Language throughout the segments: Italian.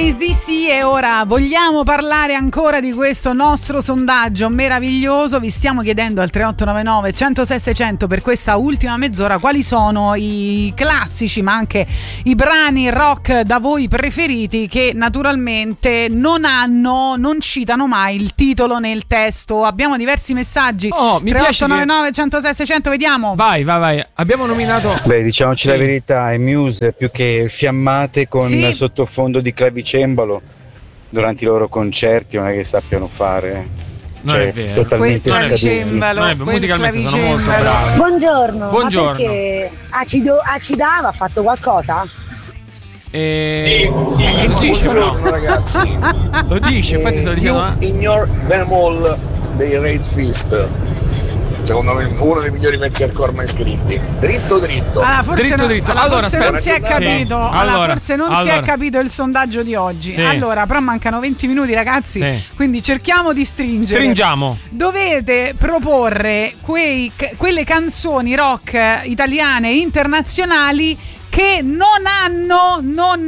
ACDC e ora vogliamo parlare ancora di questo nostro sondaggio meraviglioso. Vi stiamo chiedendo al 3899 106 600 per questa ultima mezz'ora quali sono i classici ma anche i brani rock da voi preferiti che naturalmente non citano mai il titolo nel testo. Abbiamo diversi messaggi. 3899 106 600, vediamo. Vai. Abbiamo nominato. Beh, diciamoci la verità, i Muse più che fiammate con sottofondo di clavicembalo durante i loro concerti non è che sappiano fare. Non è vero. Totalmente musicalmente sono molto bravi. Buongiorno. Ma perché acidava ha fatto qualcosa? Sì, lo dice però, ragazzi. Lo dice, infatti sto dicendo. In Your Bemol dei Rage Fist. Secondo me uno dei migliori pezzi hardcore mai scritti. Dritto. Dritto. Allora, forse non si è capito. Forse non si è capito il sondaggio di oggi. Sì. Allora, però mancano 20 minuti, ragazzi. Sì. Quindi cerchiamo di Stringiamo. Dovete proporre quelle canzoni rock italiane e internazionali che non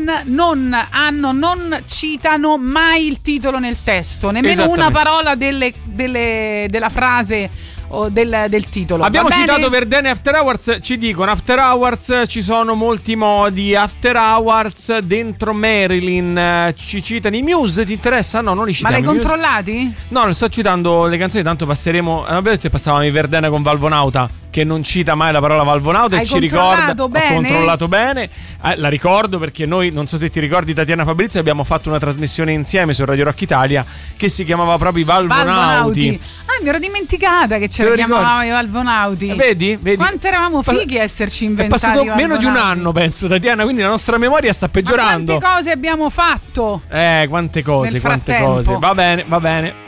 citano mai il titolo nel testo, nemmeno una parola della frase o del titolo. Abbiamo citato Verdene After Hours, ci dicono After Hours, ci sono molti modi. After Hours, dentro Marilyn, ci citano i Muse, ti interessa? No, non li citiamo. Ma l'hai controllati? No, non sto citando le canzoni, tanto passeremo. Abbiamo detto che passavamo i Verdene con Valvonauta, che non cita mai la parola Valvonauta e ci ricorda. Bene? Ho controllato bene. La ricordo perché noi, non so se ti ricordi, Tatiana Fabrizio, abbiamo fatto una trasmissione insieme su Radio Rock Italia che si chiamava proprio i Valvonauti. Mi ero dimenticata che ce la chiamavamo i Valvonauti. Vedi? Quanto eravamo fighi a esserci inventati. È passato meno di un anno, penso, Tatiana, quindi la nostra memoria sta peggiorando. Ma quante cose abbiamo fatto? Quante cose. Va bene.